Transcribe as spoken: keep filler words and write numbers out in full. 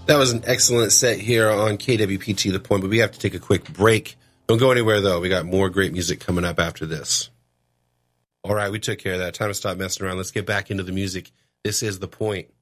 That was an excellent set here on K W P T The Point, but we have to take a quick break. Don't go anywhere, though. We got more great music coming up after this. All right, we took care of that. Time to stop messing around. Let's get back into the music. This is The Point.